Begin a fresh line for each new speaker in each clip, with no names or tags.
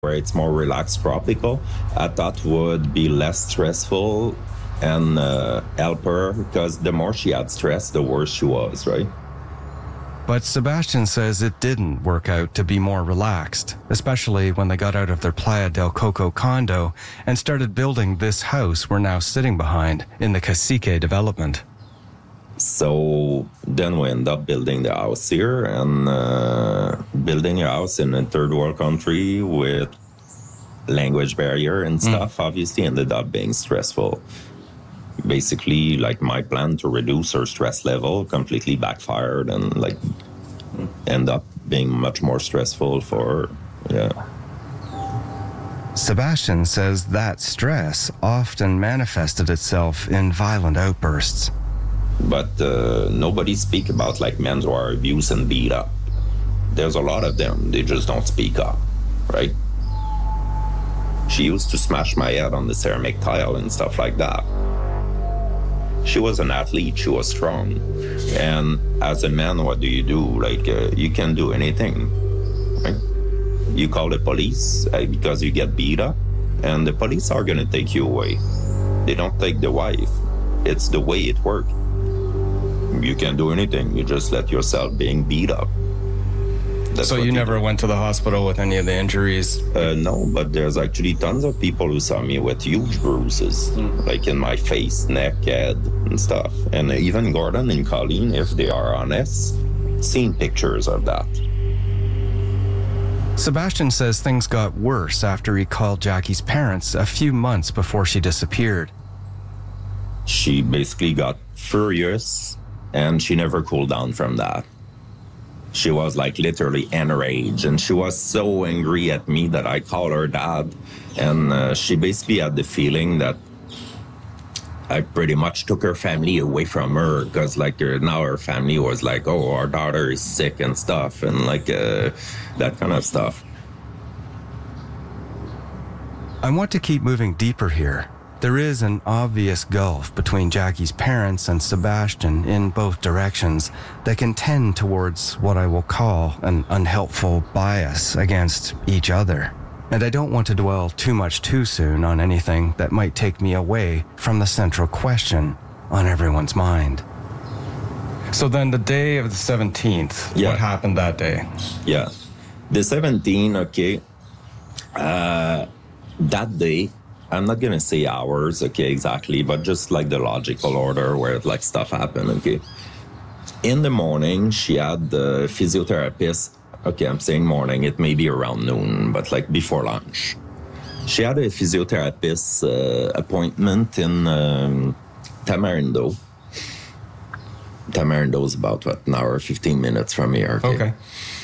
where it's more relaxed tropical, I thought would be less stressful and help her, because the more she had stress, the worse she was, right?
But Sebastian says it didn't work out to be more relaxed, especially when they got out of their Playa del Coco condo and started building this house we're now sitting behind in the Cacique development.
So then we end up building the house here, and building a house in a third world country with language barrier and stuff obviously ended up being stressful. Basically, like, my plan to reduce her stress level completely backfired and like end up being much more stressful for her. Yeah.
Sebastian says that stress often manifested itself in violent outbursts.
But nobody speak about like men who are abused and beat up. There's a lot of them. They just don't speak up, right? She used to smash my head on the ceramic tile and stuff like that. She was an athlete. She was strong. And as a man, what do? Like, you can do anything, right? You call the police because you get beat up, and the police are going to take you away. They don't take the wife. It's the way it works. You can't do anything. You just let yourself being beat up.
So you never went to the hospital with any of the injuries?
No, but there's actually tons of people who saw me with huge bruises, like in my face, neck, head, and stuff. And even Gordon and Colleen, if they are honest, seen pictures of that.
Sebastian says things got worse after he called Jackie's parents a few months before she disappeared.
She basically got furious, and she never cooled down from that. She was like literally enraged, and she was so angry at me that I called her dad. And she basically had the feeling that I pretty much took her family away from her, because like now her family was like, oh, our daughter is sick and stuff, and like that kind of stuff.
I want to keep moving deeper here. There is an obvious gulf between Jackie's parents and Sebastian in both directions that can tend towards what I will call an unhelpful bias against each other. And I don't want to dwell too much too soon on anything that might take me away from the central question on everyone's mind. So then the day of the 17th, what happened that day?
Yeah. The 17th, okay. That day, I'm not going to say hours, okay, exactly, but just like the logical order where like stuff happened, okay. In the morning, she had the physiotherapist. Okay, I'm saying morning, it may be around noon, but like before lunch. She had a physiotherapist appointment in Tamarindo. Tamarindo is about, an hour, 15 minutes from here. Okay.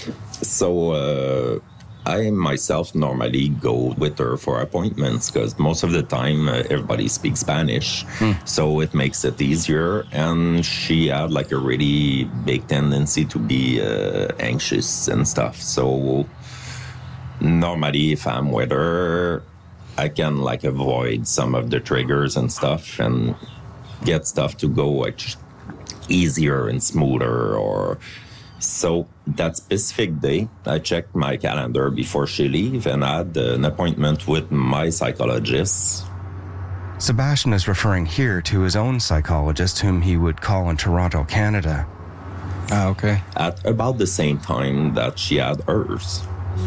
So I myself normally go with her for appointments because most of the time everybody speaks Spanish. So it makes it easier. And she had like a really big tendency to be anxious and stuff. So normally if I'm with her, I can like avoid some of the triggers and stuff and get stuff to go like easier and smoother. Or so that specific day, I checked my calendar before she leave and I had an appointment with my psychologist.
Sebastian is referring here to his own psychologist, whom he would call in Toronto, Canada. Ah, okay.
At about the same time that she had hers.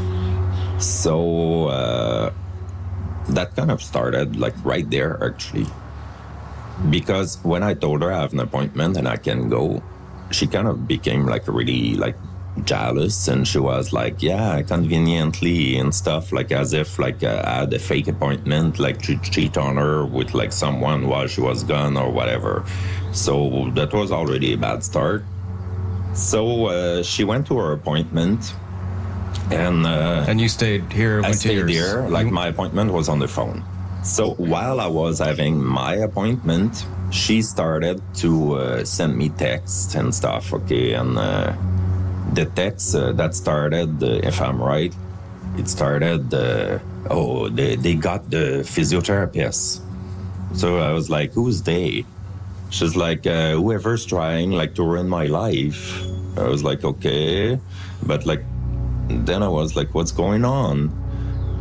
So that kind of started like right there, actually. Because when I told her I have an appointment and I can go, she kind of became like really like jealous, and she was like, yeah, conveniently and stuff, like as if like I had a fake appointment, like to cheat on her with like someone while she was gone or whatever. So that was already a bad start. So she went to her appointment, and
you stayed here.
I stayed here. Like my appointment was on the phone. So while I was having my appointment, she started to send me texts and stuff, okay? And the text that started, if I'm right, it started, they got the physiotherapist. So I was like, who's they? She's like, whoever's trying like to ruin my life. I was like, okay. But like, then I was like, what's going on?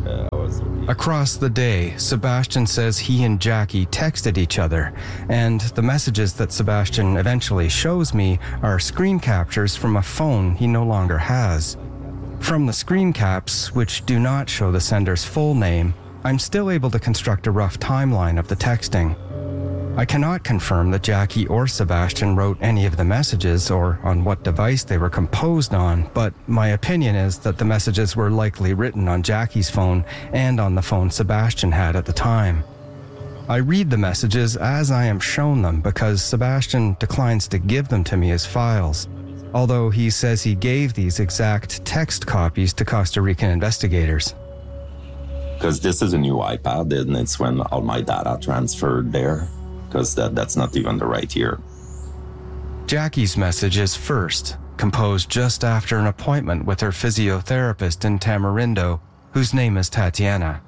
Across the day, Sebastian says he and Jackie texted each other, and the messages that Sebastian eventually shows me are screen captures from a phone he no longer has. From the screen caps, which do not show the sender's full name, I'm still able to construct a rough timeline of the texting. I cannot confirm that Jackie or Sebastian wrote any of the messages or on what device they were composed on, but my opinion is that the messages were likely written on Jackie's phone and on the phone Sebastian had at the time. I read the messages as I am shown them because Sebastian declines to give them to me as files, although he says he gave these exact text copies to Costa Rican investigators.
Because this is a new iPad, and it's when all my data transferred there. Because that's not even the right year.
Jackie's message is first, composed just after an appointment with her physiotherapist in Tamarindo, whose name is Tatiana.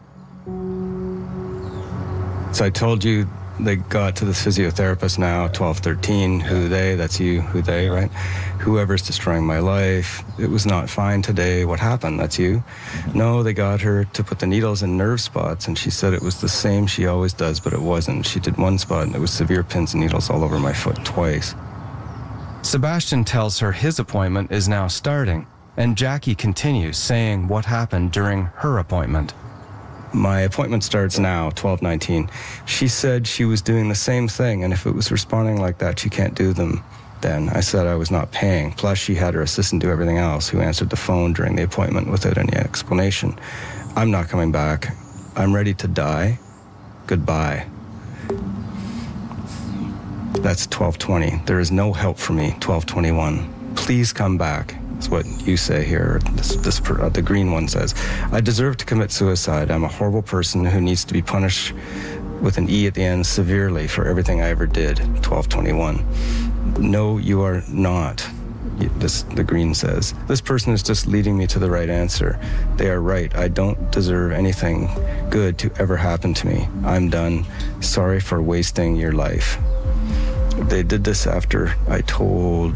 So I told you they got to this physiotherapist now, 1213, who they, that's you, who they, right? Whoever's destroying my life, it was not fine today, what happened, that's you? No, they got her to put the needles in nerve spots, and she said it was the same she always does, but it wasn't. She did one spot, and it was severe pins and needles all over my foot twice. Sebastian tells her his appointment is now starting, and Jackie continues saying what happened during her appointment. My appointment starts now, 12:19. She said she was doing the same thing, and if it was responding like that, she can't do them then. I said I was not paying. Plus, she had her assistant do everything else, who answered the phone during the appointment without any explanation. I'm not coming back. I'm ready to die. Goodbye. That's 12:20. There is no help for me, 12:21. Please come back. That's what you say here. The green one says, I deserve to commit suicide. I'm a horrible person who needs to be punished with an E at the end severely for everything I ever did. 12:21. No, you are not. The green says. This person is just leading me to the right answer. They are right. I don't deserve anything good to ever happen to me. I'm done. Sorry for wasting your life. They did this after I told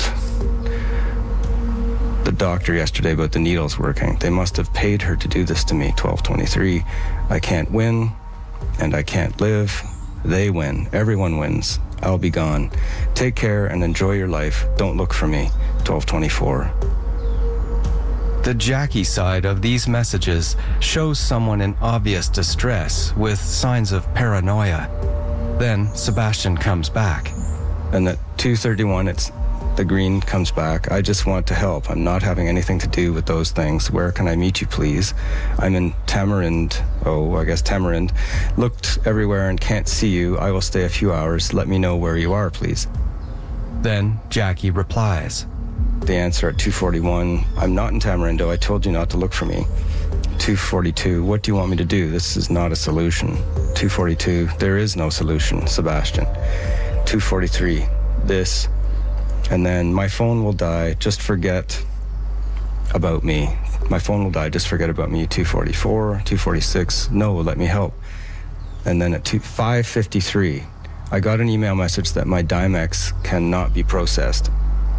the doctor yesterday about the needles working. They must have paid her to do this to me. 12:23. I can't win, and I can't live. They win. Everyone wins. I'll be gone. Take care and enjoy your life. Don't look for me. 12:24. The Jackie side of these messages shows someone in obvious distress with signs of paranoia. Then Sebastian comes back. And at 2:31, the green comes back. I just want to help. I'm not having anything to do with those things. Where can I meet you, please? I'm in Tamarind. Tamarind. Looked everywhere and can't see you. I will stay a few hours. Let me know where you are, please. Then Jackie replies. The answer at 2:41. I'm not in Tamarindo. I told you not to look for me. 2:42. What do you want me to do? This is not a solution. 2:42. There is no solution, Sebastian. 2:43. This. And then my phone will die, just forget about me. My phone will die, just forget about me. 2:44, 2:46, no, let me help. And then at 5:53, I got an email message that my Dimex cannot be processed.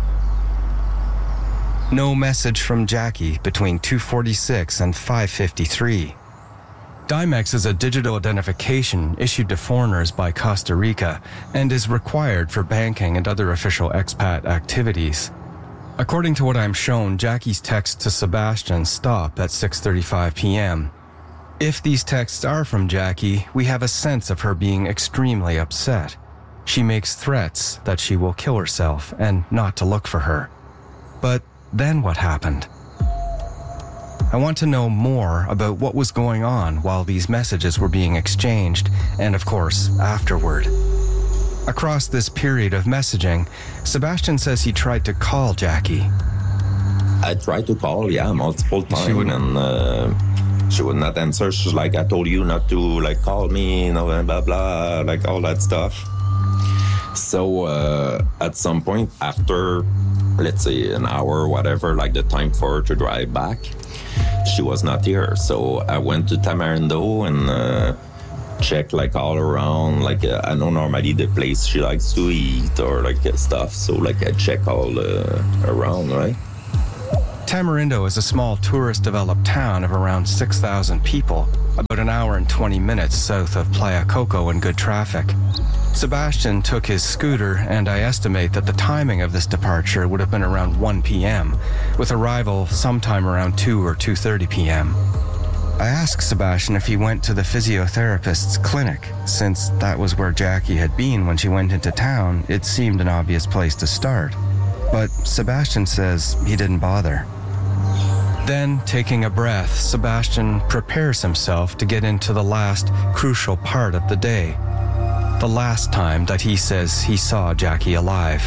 No message from Jackie between 2:46 and 5:53. Dimex is a digital identification issued to foreigners by Costa Rica and is required for banking and other official expat activities. According to what I'm shown, Jackie's texts to Sebastian stop at 6:35 p.m. If these texts are from Jackie, we have a sense of her being extremely upset. She makes threats that she will kill herself and not to look for her. But then what happened? I want to know more about what was going on while these messages were being exchanged, and of course, afterward. Across this period of messaging, Sebastian says he tried to call Jackie.
I tried to call, multiple times, and she would not answer. She's like, I told you not to, call me, blah, blah, all that stuff. So at some point, after, let's say, an hour or whatever, the time for her to drive back, she was not here. So I went to Tamarindo and checked all around. I know normally the place she likes to eat or stuff. So I check all around, right?
Tamarindo is a small tourist-developed town of around 6,000 people, about an hour and 20 minutes south of Playa Coco in good traffic. Sebastian took his scooter, and I estimate that the timing of this departure would have been around 1 p.m., with arrival sometime around 2 or 2:30 p.m. I asked Sebastian if he went to the physiotherapist's clinic. Since that was where Jackie had been when she went into town, it seemed an obvious place to start. But Sebastian says he didn't bother. Then, taking a breath, Sebastian prepares himself to get into the last crucial part of the day. The last time that he says he saw Jackie alive.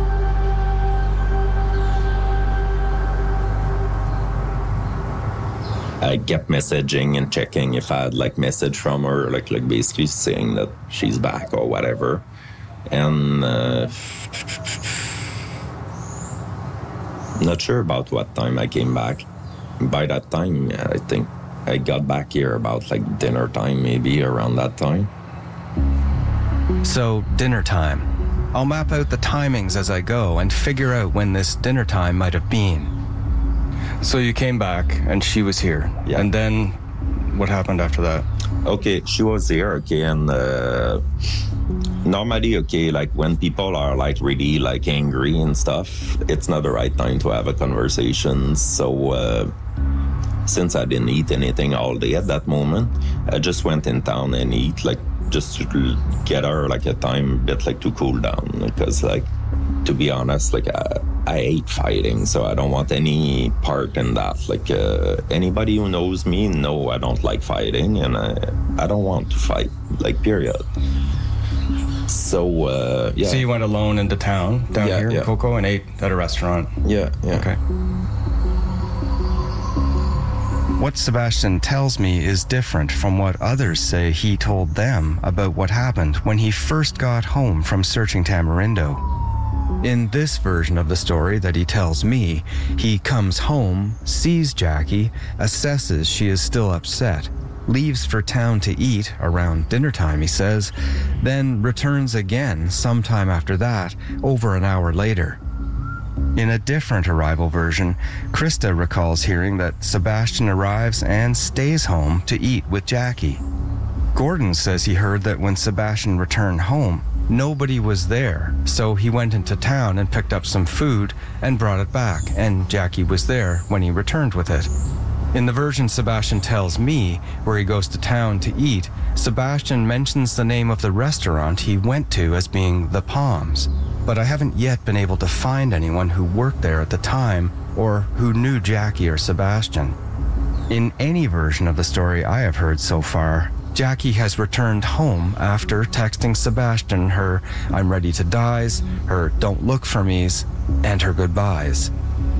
I kept messaging and checking if I had like message from her, like basically saying that she's back or whatever. And not sure about what time I came back. By that time, I think I got back here about like dinner time, maybe around that time.
So, dinner time. I'll map out the timings as I go and figure out when this dinner time might have been. So you came back and she was here.
Yeah.
And then what happened after that?
Okay, she was here, okay, and normally, okay, like when people are like really like angry and stuff, it's not the right time to have a conversation. So since I didn't eat anything all day at that moment, I just went in town and eat, like just to get her like a time bit like to cool down, because like to be honest, like I hate fighting, so I don't want any part in that. Like anybody who knows me know I don't like fighting, and I don't want to fight, like period. So yeah.
So you went alone into town down here in Coco and ate at a restaurant?
Yeah.
Okay. What Sebastian tells me is different from what others say he told them about what happened when he first got home from searching Tamarindo. In this version of the story that he tells me, he comes home, sees Jackie, assesses she is still upset, leaves for town to eat around dinner time, he says, then returns again sometime after that, over an hour later. In a different arrival version, Krista recalls hearing that Sebastian arrives and stays home to eat with Jackie. Gordon says he heard that when Sebastian returned home, nobody was there, so he went into town and picked up some food and brought it back, and Jackie was there when he returned with it. In the version Sebastian tells me, where he goes to town to eat, Sebastian mentions the name of the restaurant he went to as being The Palms, but I haven't yet been able to find anyone who worked there at the time or who knew Jackie or Sebastian. In any version of the story I have heard so far, Jackie has returned home after texting Sebastian her "I'm ready to die's," her "don't look for me's," and her goodbyes.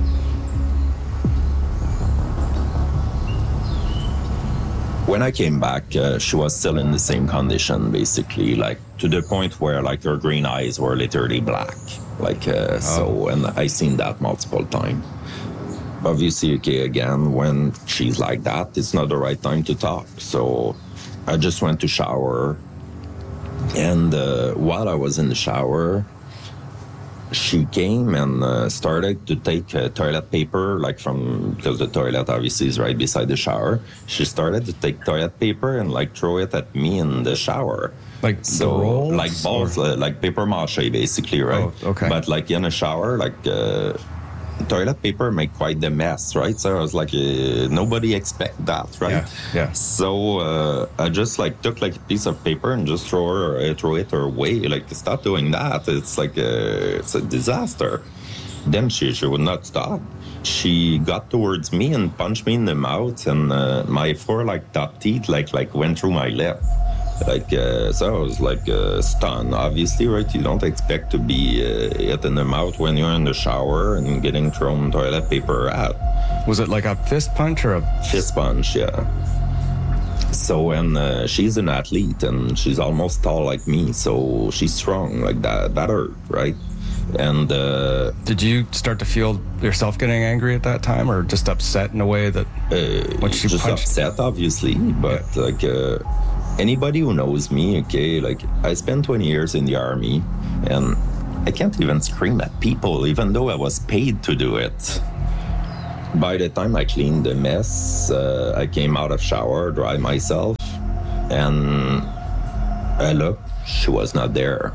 When I came back, she was still in the same condition, basically, like to the point where like her green eyes were literally black. Like, so, and I seen that multiple times. Obviously, okay, again, when she's like that, it's not the right time to talk. So I just went to shower. And while I was in the shower, she came and started to take toilet paper, like because the toilet obviously is right beside the shower. She started to take toilet paper and like throw it at me in the shower.
Like
so,
the rolls?
Like balls, like paper mache, basically, right?
Oh, okay.
But like in a shower, like toilet paper make quite the mess, right? So I was like, nobody expect that, right?
Yeah.
So I just like took like a piece of paper and just throw it her way. Like, stop doing that. It's like it's a disaster. Then she would not stop. She got towards me and punched me in the mouth, and my four like top teeth like went through my lip. Like, so I was like stunned, obviously, right? You don't expect to be hit in the mouth when you're in the shower and getting thrown toilet paper at.
Was it like a fist punch or a...
Fist punch, yeah. So, and she's an athlete and she's almost tall like me, so she's strong, like that hurt, right? And
did you start to feel yourself getting angry at that time, or just upset in a way that when she
just
punched?
Upset, obviously, but like anybody who knows me, okay, like I spent 20 years in the army, and I can't even scream at people, even though I was paid to do it. By the time I cleaned the mess, I came out of shower, dried myself, and I looked, she was not there.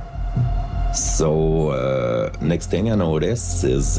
So next thing I noticed is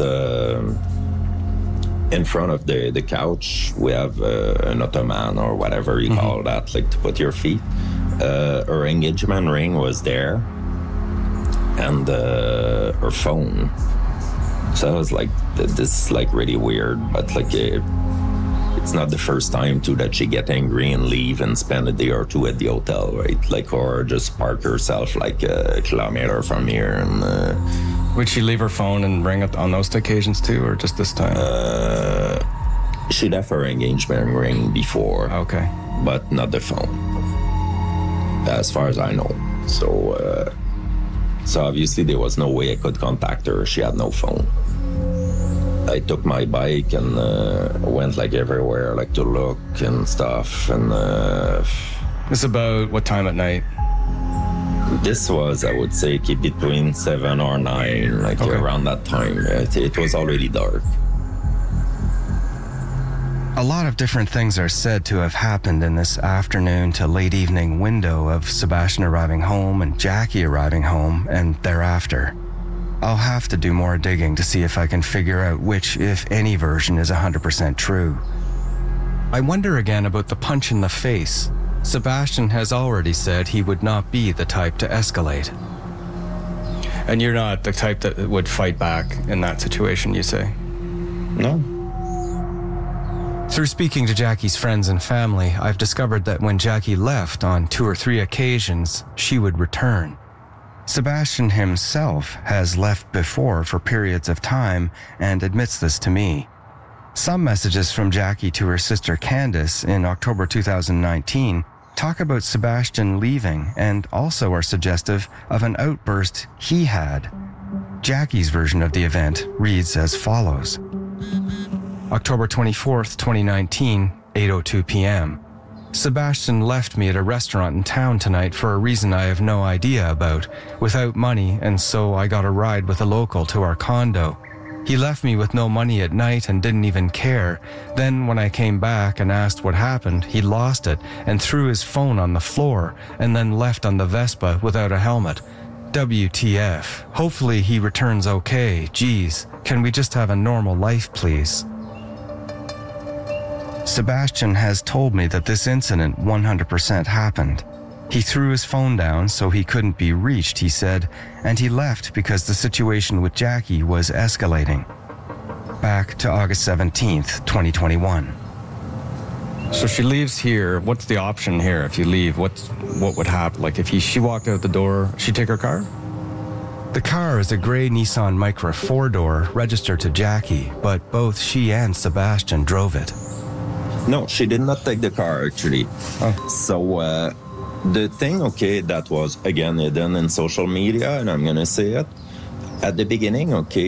in front of the couch, we have an ottoman or whatever you call that, like to put your feet. Her engagement ring was there and her phone. So I was like, this is like really weird, but like it's not the first time too that she get angry and leave and spend a day or two at the hotel, right? Like, or just park herself like a kilometer from here. And
would she leave her phone and ring it on those occasions too, or just this time?
She'd have her engagement ring before.
Okay.
But not the phone, as far as I know. So obviously there was no way I could contact her. She had no phone. I took my bike and went like everywhere, like to look and stuff. And
it's about what time at night?
This was, I would say, keep between 7 or 9, like around that time. It was already dark. A lot of different things are said to have happened in this afternoon to late evening window of Sebastian arriving home and Jackie arriving home and thereafter. I'll have to do more digging to see if I can figure out which, if any, version is 100% true. I wonder again about the punch in the face. Sebastian has already said he would not be the type to escalate.
And you're not the type that would fight back in that situation, you say?
No.
Through speaking to Jackie's friends and family, I've discovered that when Jackie left on 2 or 3 occasions, she would return. Sebastian himself has left before for periods of time and admits this to me. Some messages from Jackie to her sister Candace in October 2019 talk about Sebastian leaving and also are suggestive of an outburst he had. Jackie's version of the event reads as follows. October 24th, 2019, 8:02 p.m. Sebastian left me at a restaurant in town tonight for a reason I have no idea about, without money, and so I got a ride with a local to our condo. He left me with no money at night and didn't even care. Then when I came back and asked what happened, he lost it and threw his phone on the floor and then left on the Vespa without a helmet. WTF. Hopefully he returns okay. Geez, can we just have a normal life, please? Sebastian has told me that this incident 100% happened. He threw his phone down so he couldn't be reached, he said, and he left because the situation with Jackie was escalating. Back to August 17th, 2021. So she leaves here. What's the option here if you leave? What would happen? Like if she walked out the door, she'd take her car? The car is a gray Nissan Micra 4-door registered to Jackie, but both she and Sebastian drove it.
No, she did not take the car, actually.
Oh.
So, the thing, that was, again, hidden in social media, and I'm going to say it. At the beginning,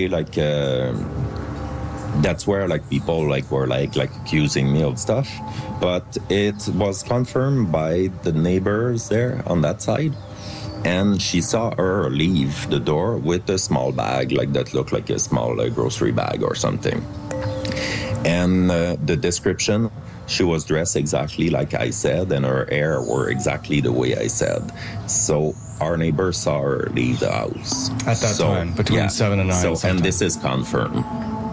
that's where, people, were, accusing me of stuff. But it was confirmed by the neighbors there on that side. And she saw her leave the door with a small bag, that looked like a small grocery bag or something. And the description, she was dressed exactly like I said, and her hair were exactly the way I said. So our neighbor saw her leave the house.
At that time, between 7 and 9.
And this is confirmed.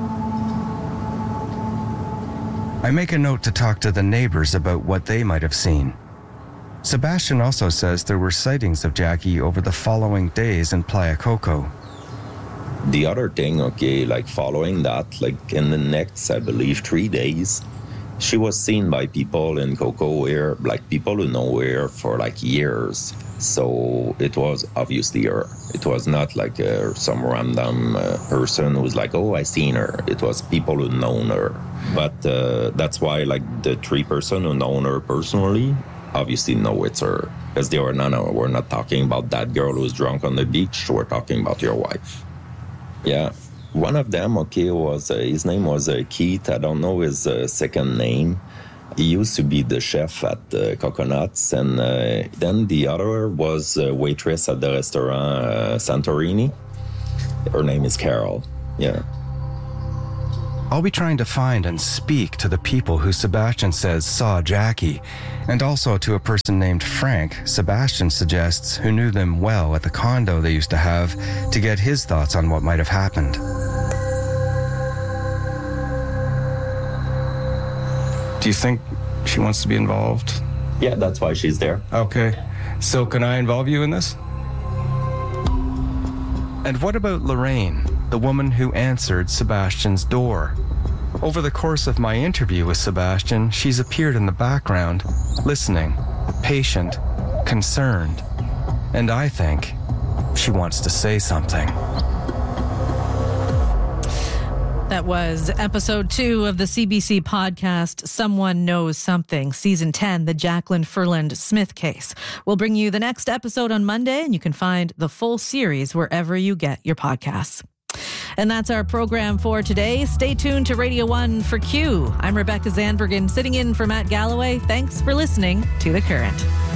I make a note to talk to the neighbors about what they might have seen. Sebastian also says there were sightings of Jackie over the following days in Playa Coco.
The other thing, following that, in the next, I believe, 3 days, she was seen by people in Coco here, people who know her for, years. So it was obviously her. It was not, some random person who's oh, I seen her. It was people who known her. But that's why, the 3 person who known her personally obviously know it's her. Because they were, no, we're not talking about that girl who's drunk on the beach. We're talking about your wife. Yeah, one of them, was his name was Keith. I don't know his second name. He used to be the chef at Coconuts, and then the other was a waitress at the restaurant Santorini. Her name is Carol. Yeah.
I'll be trying to find and speak to the people who Sebastian says saw Jackie, and also to a person named Frank, Sebastian suggests, who knew them well at the condo they used to have, to get his thoughts on what might have happened. Do you think she wants to be involved?
Yeah, that's why she's there.
Okay. So can I involve you in this? And what about Lorraine, the woman who answered Sebastian's door? Over the course of my interview with Sebastian, she's appeared in the background, listening, patient, concerned. And I think she wants to say something.
That was episode 2 of the CBC podcast, Someone Knows Something, season 10, the Jacqueline Ferland Smith case. We'll bring you the next episode on Monday, and you can find the full series wherever you get your podcasts. And that's our program for today. Stay tuned to Radio 1 for Q. I'm Rebecca Zandbergen, sitting in for Matt Galloway. Thanks for listening to The Current.